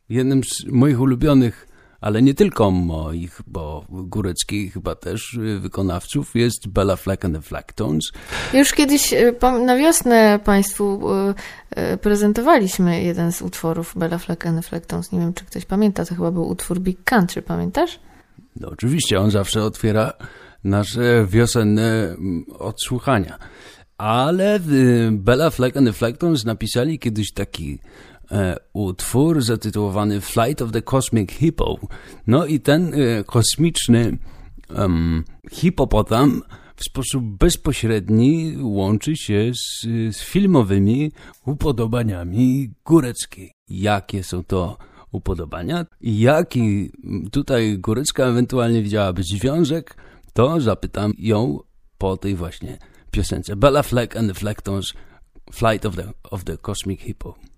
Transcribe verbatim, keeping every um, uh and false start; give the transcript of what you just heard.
Jednym z moich ulubionych, ale nie tylko moich, bo Górecki chyba też wykonawców jest Bela Fleck and the Flecktones. Już kiedyś na wiosnę Państwu prezentowaliśmy jeden z utworów Bela Fleck and the Flecktones. Nie wiem, czy ktoś pamięta, to chyba był utwór Big Country, pamiętasz? No oczywiście, on zawsze otwiera nasze wiosenne odsłuchania. Ale Bela Fleck and the Flecktones napisali kiedyś taki e, utwór zatytułowany Flight of the Cosmic Hippo. No i ten e, kosmiczny um, hipopotam w sposób bezpośredni łączy się z, z filmowymi upodobaniami Góreckiej. Jakie są to upodobania? Jaki tutaj Górecka ewentualnie widziałaby związek? To zapytam ją po tej właśnie piosence. Bela Fleck and the Flecktones, Flight of the, of the Cosmic Hippo.